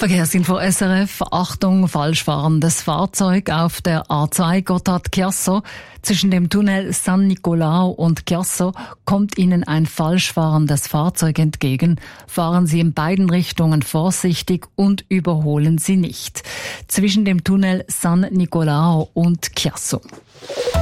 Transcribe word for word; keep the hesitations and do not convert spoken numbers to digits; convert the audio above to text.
Verkehrsinfo S R F. Achtung, falsch fahrendes Fahrzeug auf der A zwei Gotthard-Chiasso. Zwischen dem Tunnel San Nicolao und Chiasso kommt Ihnen ein falsch fahrendes Fahrzeug entgegen. Fahren Sie in beiden Richtungen vorsichtig und überholen Sie nicht. Zwischen dem Tunnel San Nicolao und Chiasso.